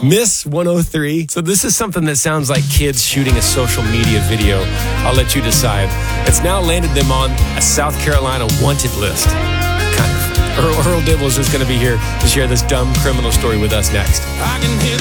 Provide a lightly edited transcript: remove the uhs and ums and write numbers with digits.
Miss 103. So this is something that sounds like kids shooting a social media video. I'll let you decide. It's now landed them on a South Carolina wanted list. Kind of. Earl Dibbles is going to be here to share this dumb criminal story with us next. I can hear